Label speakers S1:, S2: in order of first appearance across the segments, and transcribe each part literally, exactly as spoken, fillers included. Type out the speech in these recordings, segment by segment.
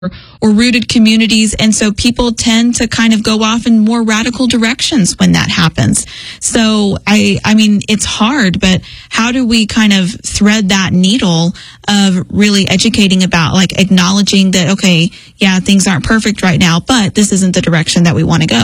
S1: or rooted communities, and so people tend to kind of go off in more radical directions when that happens. So I I mean, it's hard, but how do we kind of thread that needle of really educating about, like, acknowledging that, okay, yeah, things aren't perfect right now, but this isn't the direction that we want to go?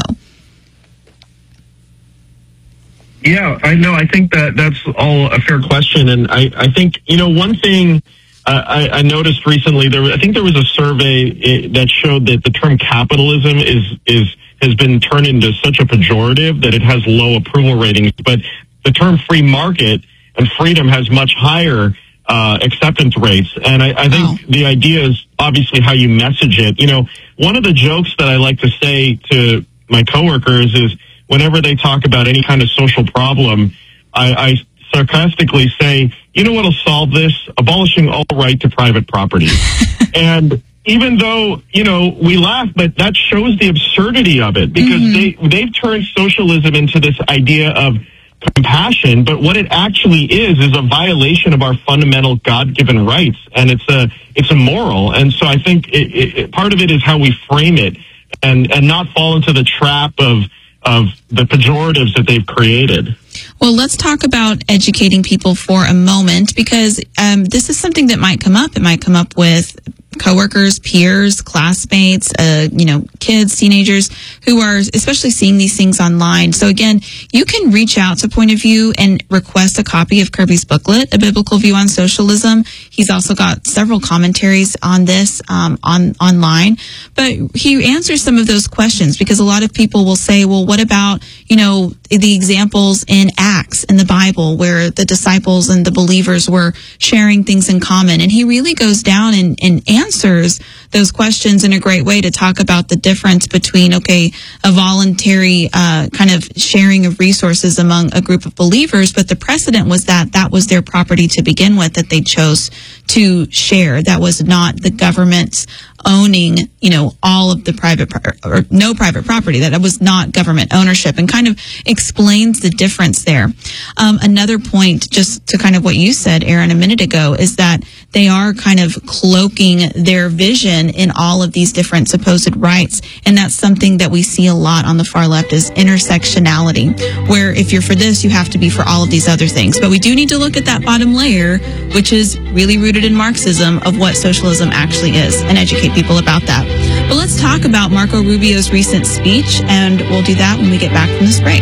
S2: Yeah, I know. I think that that's all a fair question, and I, I think, you know, one thing Uh, I, I noticed recently, there, I think there was a survey it, that showed that the term capitalism is, is, has been turned into such a pejorative that it has low approval ratings. But the term free market and freedom has much higher uh, acceptance rates. And I, I think wow. the idea is obviously how you message it. You know, one of the jokes that I like to say to my coworkers is whenever they talk about any kind of social problem, I, I sarcastically say, you know what'll solve this? Abolishing all right to private property. And even though, you know, we laugh, but that shows the absurdity of it, because mm-hmm. they, they've turned socialism into this idea of compassion, but what it actually is is a violation of our fundamental God-given rights, and it's a it's immoral. And so I think it, it, part of it is how we frame it, and, and not fall into the trap of of the pejoratives that they've created.
S1: Well, let's talk about educating people for a moment, because um, this is something that might come up. It might come up with coworkers, peers, classmates, uh, you know, kids, teenagers who are especially seeing these things online. So again, you can reach out to Point of View and request a copy of Kirby's booklet, A Biblical View on Socialism. He's also got several commentaries on this um, on online, but he answers some of those questions, because a lot of people will say, well, what about, you know, the examples in Acts in the Bible where the disciples and the believers were sharing things in common? And he really goes down and, and answers those questions in a great way to talk about the difference between, okay, a voluntary uh, kind of sharing of resources among a group of believers, but the precedent was that that was their property to begin with, that they chose to share. That was not the government's owning, you know, all of the private pro- or no private property, that it was not government ownership, and kind of explains the difference there. Um, another point, just to kind of what you said, Aaron, a minute ago, is that they are kind of cloaking their vision in all of these different supposed rights. And that's something that we see a lot on the far left, is intersectionality, where if you're for this, you have to be for all of these other things. But we do need to look at that bottom layer, which is really rooted in Marxism, of what socialism actually is, and educate people about that. But let's talk about Marco Rubio's recent speech, and we'll do that when we get back from this break.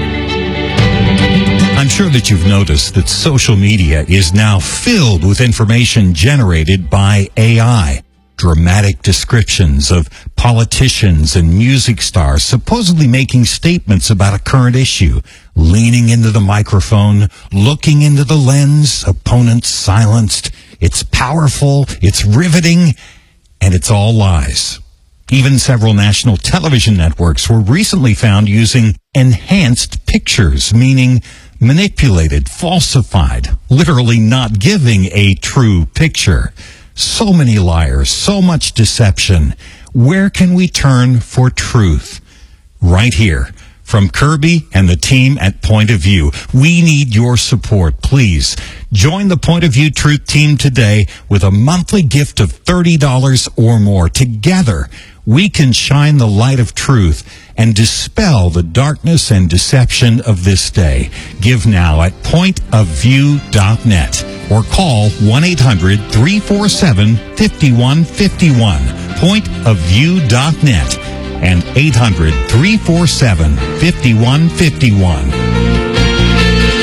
S3: I'm sure that you've noticed that social media is now filled with information generated by A I. Dramatic descriptions of politicians and music stars supposedly making statements about a current issue, leaning into the microphone, looking into the lens, opponents silenced. It's powerful, it's riveting, and it's all lies. Even several national television networks were recently found using enhanced pictures, meaning manipulated, falsified, literally not giving a true picture. So many liars, so much deception. Where can we turn for truth? Right here. From Kirby and the team at Point of View, we need your support. Please join the Point of View Truth Team today with a monthly gift of thirty dollars or more. Together, we can shine the light of truth and dispel the darkness and deception of this day. Give now at point of view dot net or call one eight hundred three four seven five one five one, point of view dot net and eight hundred three four seven five one five one.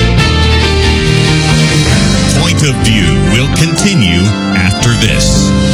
S3: Point of View will continue after this.